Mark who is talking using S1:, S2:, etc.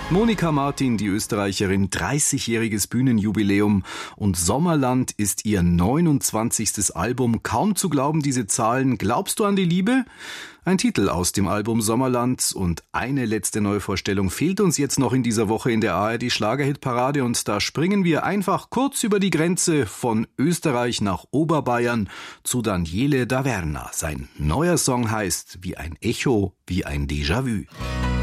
S1: Monika Martin, die Österreicherin, 30-jähriges Bühnenjubiläum und Sommerland ist ihr 29. Album. Kaum zu glauben, diese Zahlen. Glaubst du an die Liebe? Ein Titel aus dem Album Sommerland und eine letzte Neuvorstellung fehlt uns jetzt noch in dieser Woche in der ARD Schlagerhitparade und da springen wir einfach kurz über die Grenze von Österreich nach Oberbayern zu Daniele Daverna. Sein neuer Song heißt Wie ein Echo, wie ein Déjà-vu.